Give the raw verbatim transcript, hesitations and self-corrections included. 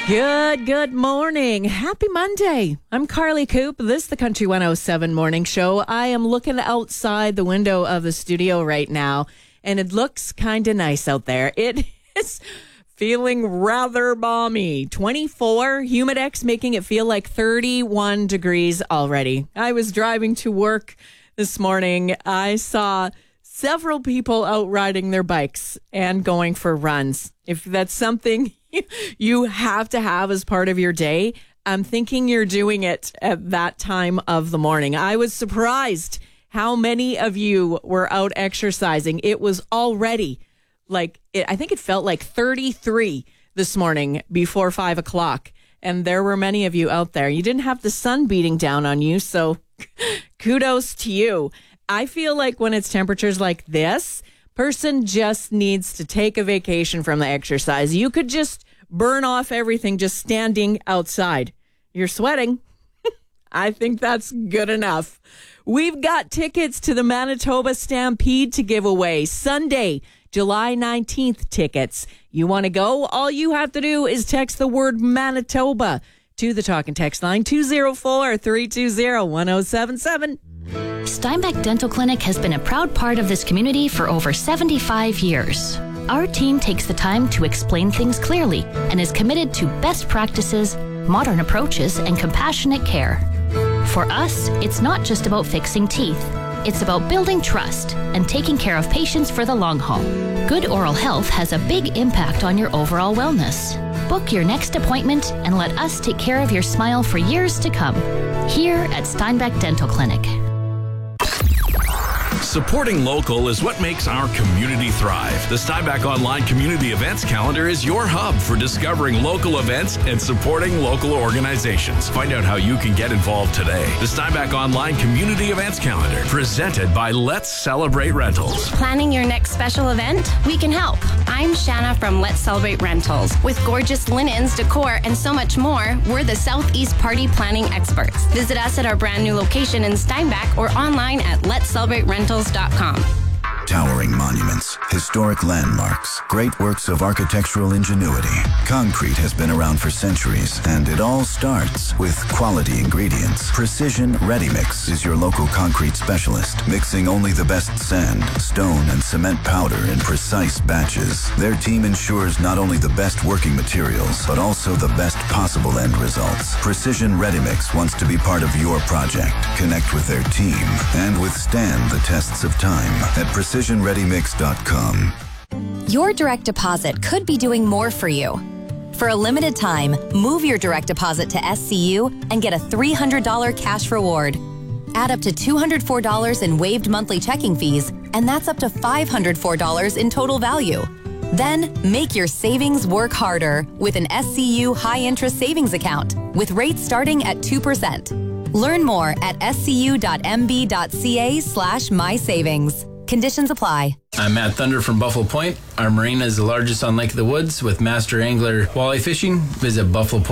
Good, good morning. Happy Monday. I'm Carly Coop. This is the Country one oh seven Morning Show. I am looking outside the window of the studio right now, and it looks kind of nice out there. It is feeling rather balmy. twenty-four, Humidex making it feel like thirty-one degrees already. I was driving to work this morning. I saw several people out riding their bikes and going for runs. If that's something you have to have as part of your day, I'm thinking you're doing it at that time of the morning. I was surprised how many of you were out exercising. It was already like, it, I think it felt like thirty-three this morning before five o'clock. And there were many of you out there. You didn't have the sun beating down on you, so kudos to you. I feel like when it's temperatures like this, person just needs to take a vacation from the exercise. You could just burn off everything just standing outside. You're sweating. I think that's good enough. We've got tickets to the Manitoba Stampede to give away. Sunday, July nineteenth tickets. You want to go? All you have to do is text the word Manitoba to the talk and text line two oh four, three two oh, one oh seven seven. Steinbeck Dental Clinic has been a proud part of this community for over seventy-five years. Our team takes the time to explain things clearly and is committed to best practices, modern approaches, and compassionate care. For us, it's not just about fixing teeth. It's about building trust and taking care of patients for the long haul. Good oral health has a big impact on your overall wellness. Book your next appointment and let us take care of your smile for years to come. Here at Steinbeck Dental Clinic. Supporting local is what makes our community thrive. The Steinbeck Online Community Events Calendar is your hub for discovering local events and supporting local organizations. Find out how you can get involved today. The Steinbeck Online Community Events Calendar, presented by Let's Celebrate Rentals. Planning your next special event? We can help. I'm Shanna from Let's Celebrate Rentals. With gorgeous linens, decor, and so much more, we're the Southeast Party Planning experts. Visit us at our brand new location in Steinbeck or online at lets celebrate rentals dot com. Towering monuments, historic landmarks, great works of architectural ingenuity. Concrete has been around for centuries, and it all starts with quality ingredients. Precision Ready Mix is your local concrete specialist, mixing only the best sand, stone, and cement powder in precise batches. Their team ensures not only the best working materials, but also the best possible end results. Precision Ready Mix wants to be part of your project. Connect with their team and withstand the tests of time at precision ready mix dot com. Your direct deposit could be doing more for you. For a limited time, move your direct deposit to S C U and get a three hundred dollars cash reward. Add up to two hundred four dollars in waived monthly checking fees, and that's up to five hundred four dollars in total value. Then, make your savings work harder with an S C U high-interest savings account with rates starting at two percent. Learn more at scu.mb.ca slash mysavings. Conditions apply. I'm Matt Thunder from Buffalo Point. Our marina is the largest on Lake of the Woods with master angler walleye fishing. Visit Buffalo Point.